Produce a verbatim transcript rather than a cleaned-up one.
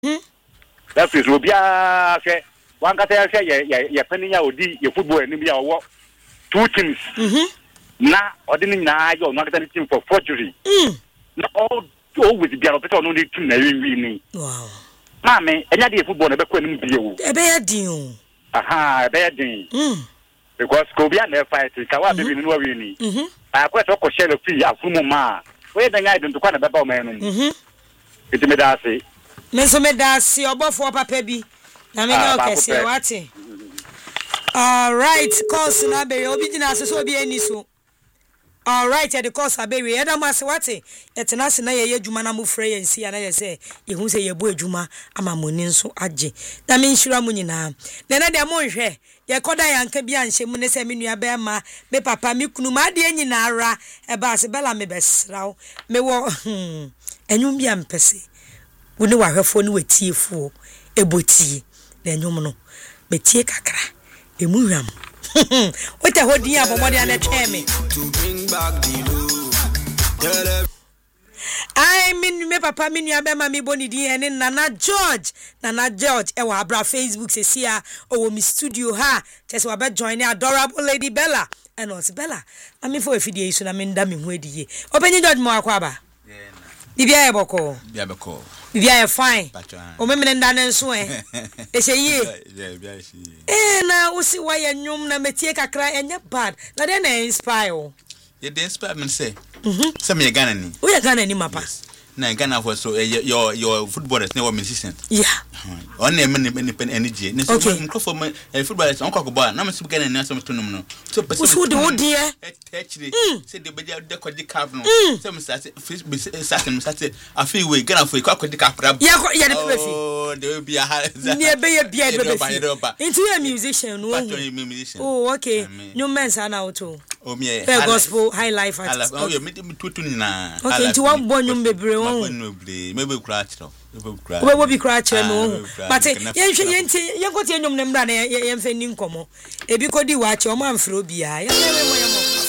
That is Robia say one got say ya penny odi your football and be our two teams. Na ordinary na your not team for forgery. Na all always be a better only two na win. Wow. Mammy, and ya football never couldn't be you. A bad deal. Aha, bad thing. Because Kobia never fight it. I be no winning. I quite a share of fee, a full ma. Where the guy don't quite a better man. It's me that say. Miss Medasi, or both for Papa B. I mean, okay, say what? All right, course, na be obedience so be any so. All right, at the course, I be we Adam Maswati. It's an asina ye juma na mufre and see, and I say, you who say ye boy juma, I'm a munin so aje. That means you're a munina. Then I demonstrate. Ye koda yanke bi anhye mu ne se me nua be ma me papa me kunu ma de anyi na ara e ba se bela me besraw me wo enwum bi ampese wo ne wahwefo ne watiefo eboti na enwum no me tie kakra e mu hwam what a hodin abomode ana twa me to bring back the love. I mean me papa me nua be ma me boni din ene Nana George Nana George e wa abra Facebook se sia o mi studio ha tese wa be join adorable lady Bella and also Bella I mean for afidie isu na me nda me hu adiye obenye George mo akwa ba bibia e boko bibia beko bibia e fine o me me nda na nso e e se ye bibia se eh na usi wa ya nyum na metie kakra enya bad na dey na inspire you dey inspire me say mhm say me Ghana ni we Ghana ni mapa na Ghana for so your your footballers ne were musicians yeah on na me me energy ne so microphone my footballers on kwa ball na me so Ghana ni so me tonum no so person so de odie actually say de be de kwadi cap no say me say say me say afi we Ghana for kwa kwadi cap rap ya ya de be fi oh de be a ne be ya bia de be fi into a musician no oh okay new men sana auto oh me gospel high life artist oh me me tutu ni na okay into one bonum bebre won maybe cry chiro maybe cry we will be cry chiro no but yen hwe yen ti yen kote enyum ne mra na yen fe ni nkomo ebi kodi wa che o ma mfro bia yen we mo